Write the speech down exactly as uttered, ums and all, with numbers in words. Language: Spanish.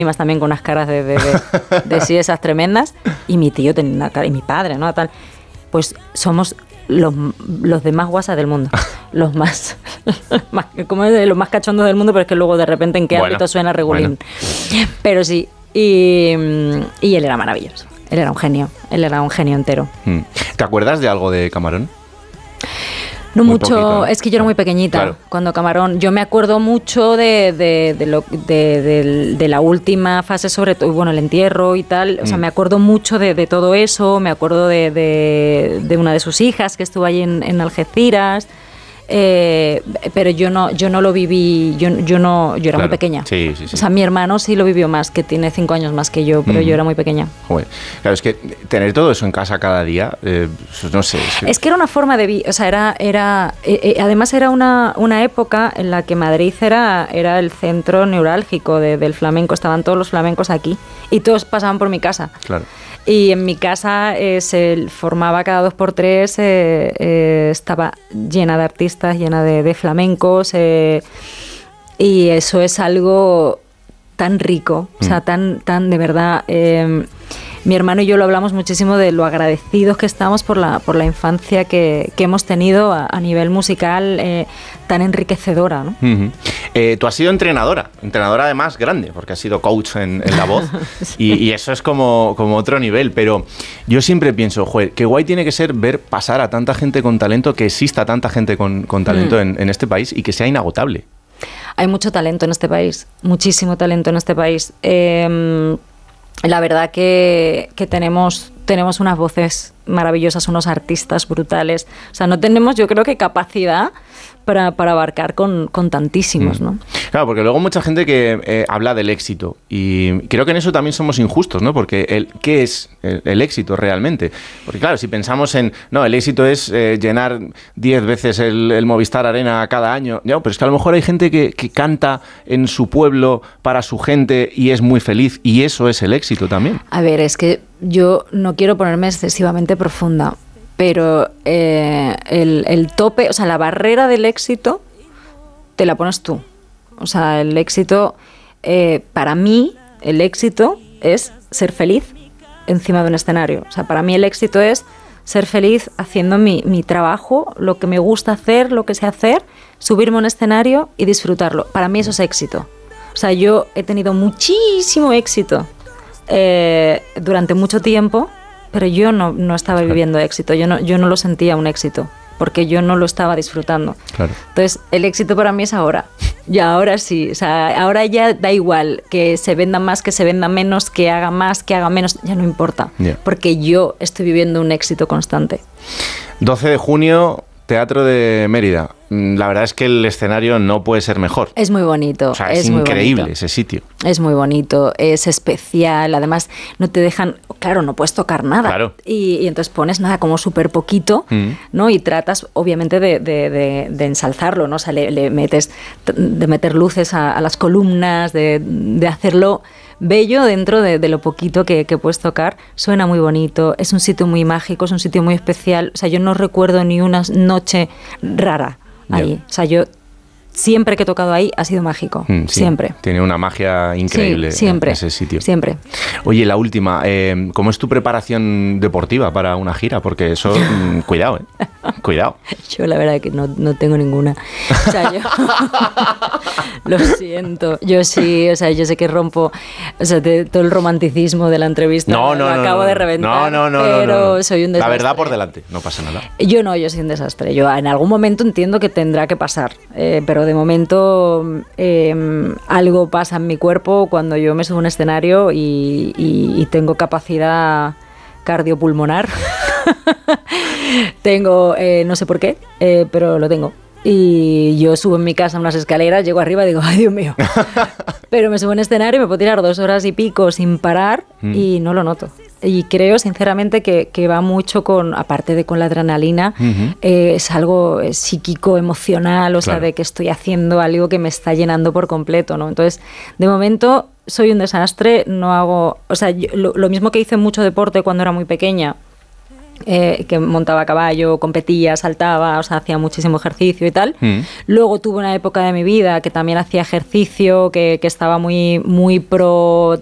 más también con unas caras de, de, de, de sí, esas tremendas, y mi tío tenía una cara, y mi padre, ¿no? Tal. Pues somos los, los de más guasas del mundo, los más, más como es de los más cachondos del mundo, pero es que luego de repente en qué bueno, ámbito suena regulín. Bueno. Pero sí, y, y él era maravilloso, él era un genio, él era un genio entero. ¿Te acuerdas de algo de Camarón? No muy mucho, poquito, ¿no? Es que yo era muy pequeñita claro. cuando Camarón. Yo me acuerdo mucho de, de, de, lo, de, de, de la última fase, sobre todo, bueno, el entierro y tal. O sea, mm. me acuerdo mucho de, de todo eso. Me acuerdo de, de, de una de sus hijas que estuvo allí en, en Algeciras. Eh, pero yo no, yo no lo viví, yo, yo no, yo era claro. muy pequeña. Sí, sí, sí. O sea, mi hermano sí lo vivió más, que tiene cinco años más que yo, pero mm. yo era muy pequeña. Joder. Claro, es que tener todo eso en casa cada día, eh, no sé. Es que, es que era una forma de vivir, o sea, era, era, eh, eh, además era una, una época en la que Madrid era, era el centro neurálgico de, del flamenco, estaban todos los flamencos aquí y todos pasaban por mi casa. Claro. Y en mi casa eh, se formaba cada dos por tres, eh, eh, estaba llena de artistas, llena de, de flamencos, eh, y eso es algo tan rico, mm. o sea, tan, tan de verdad. Eh, mi hermano y yo lo hablamos muchísimo de lo agradecidos que estamos por la, por la infancia que, que hemos tenido a, a nivel musical eh, tan enriquecedora, ¿no? Uh-huh. Eh, tú has sido entrenadora, entrenadora además grande, porque has sido coach en, en La Voz, sí. y, y eso es como, como otro nivel, pero yo siempre pienso, joder, qué guay tiene que ser ver pasar a tanta gente con talento, que exista tanta gente con, con talento mm. en, en este país y que sea inagotable. Hay mucho talento en este país, muchísimo talento en este país. Eh, La verdad que, que tenemos, tenemos unas voces maravillosas, unos artistas brutales. O sea, no tenemos, yo creo que capacidad para, para abarcar con, con tantísimos, ¿no? Claro, porque luego mucha gente que eh, habla del éxito, y creo que en eso también somos injustos, ¿no? Porque el, ¿qué es el, el éxito realmente? Porque claro, si pensamos en, no, el éxito es eh, llenar diez veces el, el Movistar Arena cada año, no, pero es que a lo mejor hay gente que, que canta en su pueblo para su gente y es muy feliz, y eso es el éxito también. A ver, es que yo no quiero ponerme excesivamente profunda, pero eh, el, el tope, o sea, la barrera del éxito te la pones tú. O sea, el éxito, eh, para mí, el éxito es ser feliz encima de un escenario. O sea, para mí el éxito es ser feliz haciendo mi, mi trabajo, lo que me gusta hacer, lo que sé hacer, subirme a un escenario y disfrutarlo. Para mí eso es éxito. O sea, yo he tenido muchísimo éxito eh, durante mucho tiempo, pero yo no, no estaba viviendo éxito, yo no, yo no lo sentía un éxito, porque yo no lo estaba disfrutando. Claro. Entonces, el éxito para mí es ahora. Y ahora sí, o sea, ahora ya da igual que se venda más, que se venda menos, que haga más, que haga menos, ya no importa, yeah. porque yo estoy viviendo un éxito constante. doce de junio, Teatro de Mérida. La verdad es que el escenario no puede ser mejor. Es muy bonito. O sea, es, es increíble bonito. Ese sitio. Es muy bonito, es especial. Además, no te dejan, claro, no puedes tocar nada. Claro. Y, y entonces pones nada como súper poquito, mm. ¿no? Y tratas, obviamente, de, de, de, de ensalzarlo, ¿no? O sea, le, le metes, de meter luces a, a las columnas, de, de hacerlo bello dentro de, de lo poquito que, que puedes tocar. Suena muy bonito, es un sitio muy mágico, es un sitio muy especial. O sea, yo no recuerdo ni una noche rara ahí. Yeah. O sea, yo siempre que he tocado ahí ha sido mágico, mm, sí. siempre. Tiene una magia increíble, sí, siempre, ese sitio. Siempre. Oye, la última, eh, ¿cómo es tu preparación deportiva para una gira? Porque eso, mm, cuidado, ¿eh? Cuidado. Yo la verdad que no, no tengo ninguna. O sea, yo lo siento. Yo sí, o sea, yo sé que rompo, o sea, de, todo el romanticismo de la entrevista. No, no, lo no. acabo no, de reventar. No, no, no. Pero no, no. soy un desastre. La verdad por delante, no pasa nada. Yo no, yo soy un desastre. Yo en algún momento entiendo que tendrá que pasar, eh, pero de momento eh, algo pasa en mi cuerpo cuando yo me subo a un escenario y, y, y tengo capacidad cardiopulmonar. tengo, eh, no sé por qué, eh, pero lo tengo. Y yo subo en mi casa unas escaleras, llego arriba y digo, ay Dios mío. Pero me subo en escenario y me puedo tirar dos horas y pico sin parar mm. y no lo noto. Y creo sinceramente que, que va mucho con, aparte de con la adrenalina, uh-huh. eh, es algo psíquico, emocional, o claro. sea, de que estoy haciendo algo que me está llenando por completo, ¿no? Entonces, de momento soy un desastre, no hago, o sea, yo, lo, lo mismo que hice mucho deporte cuando era muy pequeña, eh, que montaba a caballo, competía, saltaba, o sea, hacía muchísimo ejercicio y tal. Mm. Luego tuve una época de mi vida que también hacía ejercicio, que, que estaba muy, muy pro